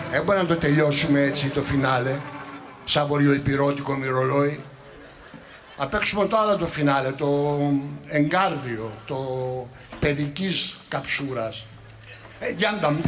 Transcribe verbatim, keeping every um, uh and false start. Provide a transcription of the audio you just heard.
Δεν μπορεί να το τελειώσουμε έτσι το φινάλε, σαν βορειοϊπηρώτικο μυρολόι. Να παίξουμε το άλλο το φινάλε, το εγκάρδιο, το παιδικής καψούρας. Ε, γιάνταμ,